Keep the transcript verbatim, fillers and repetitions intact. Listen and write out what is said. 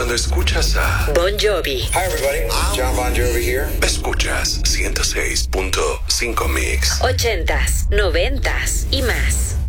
Cuando escuchas a Bon Jovi. Hi everybody, John Bon Jovi here. Escuchas ciento seis punto cinco Mix. Ochentas, noventas y más.